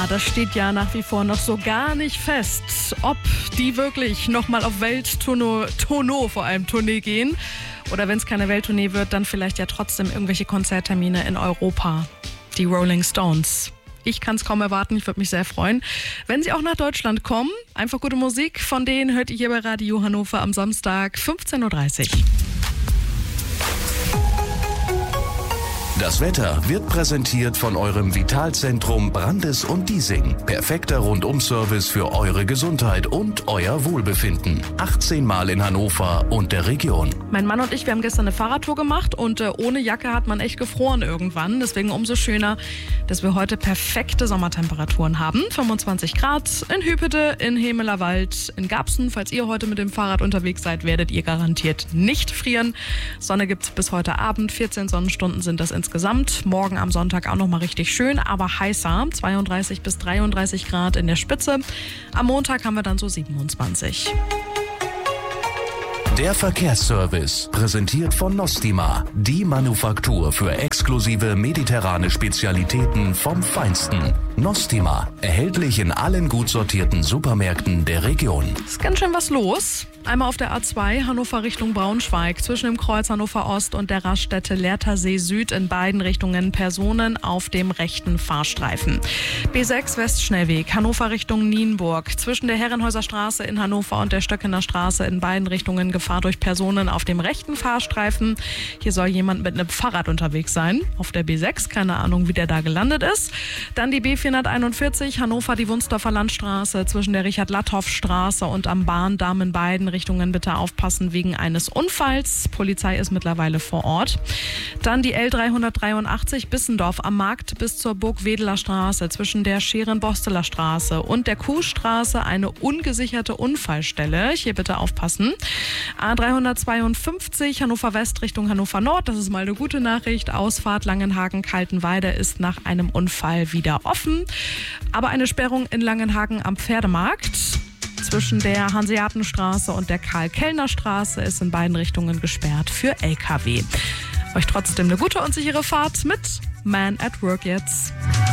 Ja, das steht ja nach wie vor noch so gar nicht fest, ob die wirklich nochmal auf Welttournee, vor allem Tournee gehen. Oder wenn es keine Welttournee wird, dann vielleicht ja trotzdem irgendwelche Konzerttermine in Europa. Die Rolling Stones. Ich kann es kaum erwarten, ich würde mich sehr freuen. Wenn sie auch nach Deutschland kommen, einfach gute Musik, von denen hört ihr hier bei Radio Hannover am Samstag 15.30 Uhr. Das Wetter wird präsentiert von eurem Vitalzentrum Brandes und Diesing. Perfekter Rundum-Service für eure Gesundheit und euer Wohlbefinden. 18 Mal in Hannover und der Region. Mein Mann und ich, wir haben gestern eine Fahrradtour gemacht und ohne Jacke hat man echt gefroren irgendwann. Deswegen umso schöner, dass wir heute perfekte Sommertemperaturen haben. 25 Grad in Hüpete, in Hemelerwald, in Garbsen. Falls ihr heute mit dem Fahrrad unterwegs seid, werdet ihr garantiert nicht frieren. Sonne gibt es bis heute Abend. 14 Sonnenstunden sind das insgesamt. Morgen am Sonntag auch noch mal richtig schön, aber heißer. 32 bis 33 Grad in der Spitze. Am Montag haben wir dann so 27. Der Verkehrsservice, präsentiert von Nostima, die Manufaktur für exklusive mediterrane Spezialitäten vom Feinsten. Nostima, erhältlich in allen gut sortierten Supermärkten der Region. Ist ganz schön was los. Einmal auf der A2 Hannover Richtung Braunschweig, zwischen dem Kreuz Hannover Ost und der Raststätte Lehrtersee Süd in beiden Richtungen Personen auf dem rechten Fahrstreifen. B6 Westschnellweg Hannover Richtung Nienburg, zwischen der Herrenhäuser Straße in Hannover und der Stöckener Straße in beiden Richtungen Gefahr durch Personen auf dem rechten Fahrstreifen. Hier soll jemand mit einem Fahrrad unterwegs sein. Auf der B6, keine Ahnung, wie der da gelandet ist. Dann die B441 Hannover die Wunsdorfer Landstraße zwischen der Richard-Latthoff-Straße und am Bahndamm in beiden Richtungen bitte aufpassen wegen eines Unfalls. Polizei ist mittlerweile vor Ort. Dann die L383 Bissendorf am Markt bis zur Burgwedeler Straße zwischen der Scheren-Bosteler Straße und der Kuhstraße eine ungesicherte Unfallstelle. Hier bitte aufpassen. A352 Hannover West Richtung Hannover Nord. Das ist mal eine gute Nachricht. Ausfahrt Langenhagen-Kaltenweide ist nach einem Unfall wieder offen. Aber eine Sperrung in Langenhagen am Pferdemarkt zwischen der Hanseatenstraße und der Karl-Kellner-Straße ist in beiden Richtungen gesperrt für LKW. Euch trotzdem eine gute und sichere Fahrt mit Man at Work jetzt.